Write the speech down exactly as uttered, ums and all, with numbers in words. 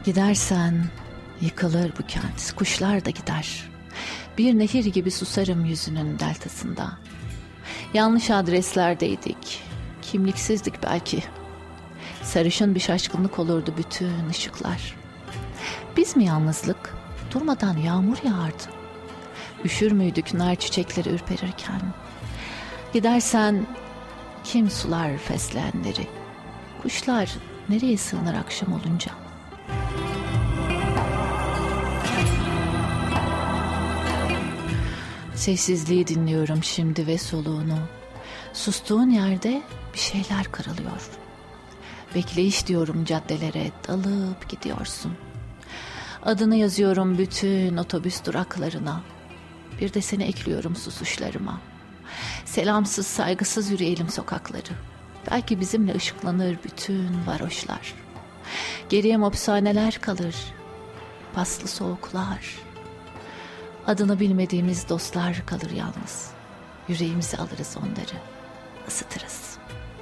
Gidersen yıkılır bu kent, kuşlar da gider. Bir nehir gibi susarım yüzünün deltasında. Yanlış adreslerdeydik, kimliksizdik belki. Sarışın bir şaşkınlık olurdu bütün ışıklar. Biz mi yalnızlık? Durmadan yağmur yağardı. Üşür müydük nar çiçekleri ürperirken? Gidersen kim sular fesleğenleri? Kuşlar nereye sığınır akşam olunca? Sessizliği dinliyorum şimdi ve soluğunu. Sustuğun yerde bir şeyler kırılıyor. Bekleyiş diyorum caddelere, dalıp gidiyorsun. Adını yazıyorum bütün otobüs duraklarına. Bir de seni ekliyorum susuşlarıma. Selamsız, saygısız yürüyelim sokakları. Belki bizimle ışıklanır bütün varoşlar. Geriye hapishaneler kalır, paslı soğuklar. Adını bilmediğimiz dostlar kalır yalnız. Yüreğimizi alırız onları, ısıtırız.